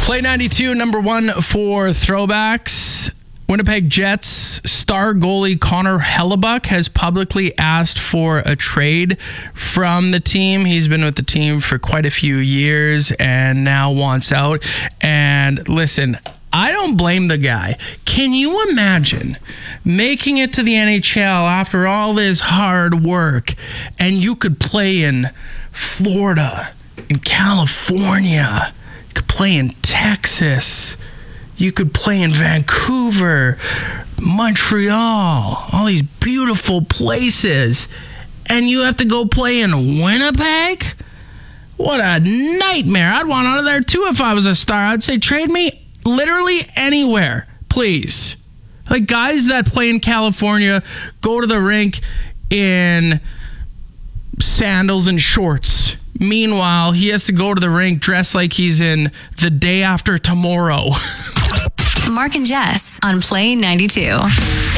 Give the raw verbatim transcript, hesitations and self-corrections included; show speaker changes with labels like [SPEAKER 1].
[SPEAKER 1] Play ninety-two, number one for throwbacks. Winnipeg Jets star goalie Connor Hellebuyck has publicly asked for a trade from the team. He's been with the team for quite a few years and now wants out. And listen, I don't blame the guy. Can you imagine making it to the N H L after all this hard work and you could play in Florida, in California, you could play in Texas, you could play in Vancouver, Montreal, all these beautiful places, and you have to go play in Winnipeg? What a nightmare. I'd want out of there too if I was a star. I'd say trade me literally anywhere, please. Like guys that play in California go to the rink in sandals and shorts. Meanwhile, he has to go to the rink dressed like he's in The Day After Tomorrow.
[SPEAKER 2] Mark and Jess on Play ninety-two.